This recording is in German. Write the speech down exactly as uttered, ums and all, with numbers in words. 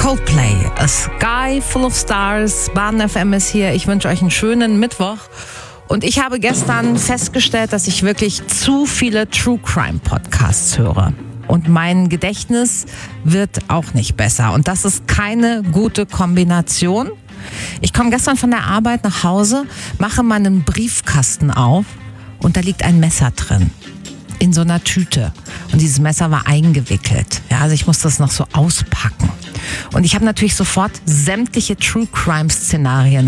Coldplay, A Sky Full of Stars, Baden F M ist hier. Ich wünsche euch einen schönen Mittwoch. Und ich habe gestern festgestellt, dass ich wirklich zu viele True Crime Podcasts höre. Und mein Gedächtnis wird auch nicht besser. Und das ist keine gute Kombination. Ich komme gestern von der Arbeit nach Hause, mache meinen Briefkasten auf und da liegt ein Messer drin. In so einer Tüte. Und dieses Messer war eingewickelt. Ja, also ich musste das noch so auspacken. Und ich habe natürlich sofort sämtliche True Crime Szenarien